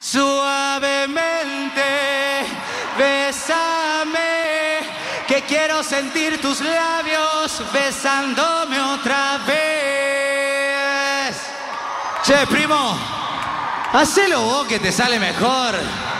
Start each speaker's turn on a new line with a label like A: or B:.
A: Suavemente, bésame, que quiero sentir tus labios besándome otra vez. Che, primo, hacelo vos que te sale mejor.